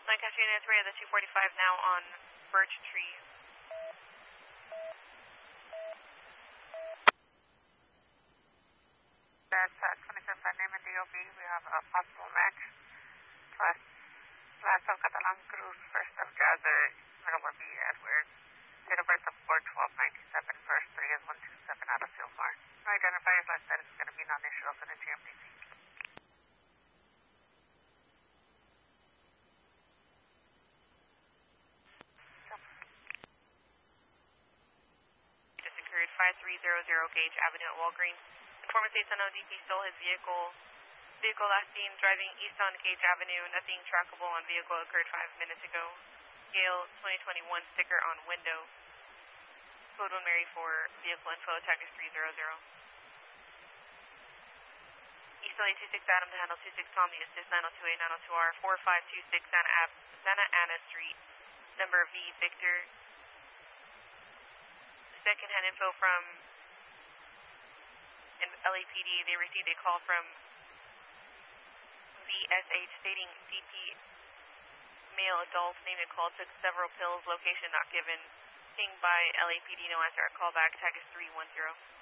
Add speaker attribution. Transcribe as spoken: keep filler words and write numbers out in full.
Speaker 1: Lancaster Unit three of the two forty-five now on Birch Tree.
Speaker 2: That's uh, twenty-seven by name and D O B. We have a possible match. Plus, last of Catalan Cruz, first of Gather, middle of B. Edward. Date of birth of four twelve ninety-seven, first three is one two seven out of Silmar. Identifiers less that it's going to be non-issue for the G M D C.
Speaker 1: Just occurred five three zero zero Gage Avenue at Walgreens. Informant states unknown D P stole his vehicle. Vehicle last seen driving east on Gage Avenue. Nothing trackable on vehicle occurred five minutes ago. Gale twenty twenty-one sticker on window. Code one Mary for vehicle info. Tag is three zero zero. East L A two six Adam to handle two six Tommy, assist nine oh two eight nine oh two R four five two six Santa, Ab Santa Ana Street, number V Victor. Second hand info from L A P D. They received a call from V S H stating D P male adult named and call took several pills, location not given. Ping by L A P D, no answer at callback. Tag is three one zero.